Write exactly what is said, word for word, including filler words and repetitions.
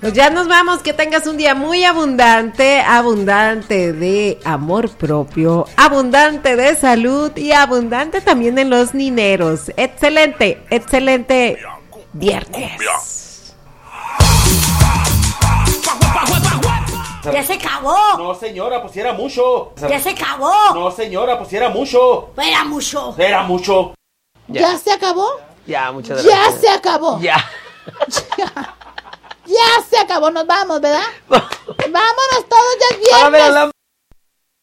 Pues ya nos vamos, que tengas un día muy abundante, abundante de amor propio, abundante de salud y abundante también en los nineros. Excelente, excelente viernes. Ya se acabó. No, señora, pues era mucho. Ya se acabó. No, señora, pues era mucho. Era mucho. Era mucho. ¿Ya, ¿Ya se acabó? Ya, muchas gracias. Ya se acabó. Ya. Ya. Ya se acabó, nos vamos, ¿verdad? Vámonos todos, ya es viernes.